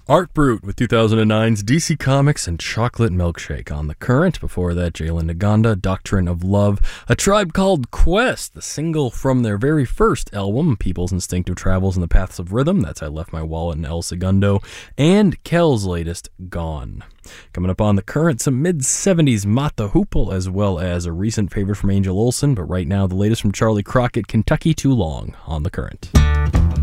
Art Brut with 2009's DC Comics and Chocolate Milkshake on The Current. Before that, Jalen Naganda, Doctrine of Love. A Tribe Called Quest, the single from their very first album, People's Instinctive Travels in the Paths of Rhythm. That's I Left My Wallet in El Segundo. And Kel's latest, Gone. Coming up on The Current, some mid-70s Mata Hoople, as well as a recent favorite from Angel Olsen. But right now, the latest from Charlie Crockett, Kentucky Too Long on The Current.